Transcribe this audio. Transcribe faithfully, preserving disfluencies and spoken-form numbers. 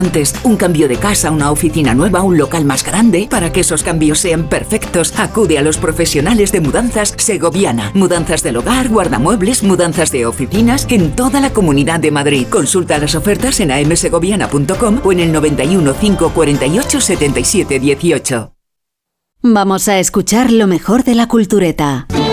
Antes, un cambio de casa, una oficina nueva, un local más grande. Para que esos cambios sean perfectos, acude a los profesionales de Mudanzas Segoviana. Mudanzas del hogar, guardamuebles, mudanzas de oficinas en toda la Comunidad de Madrid. Consulta las ofertas en a m segoviana punto com o en el noventa y uno, cinco cuarenta y ocho, setenta y siete dieciocho. Vamos a escuchar lo mejor de la cultureta.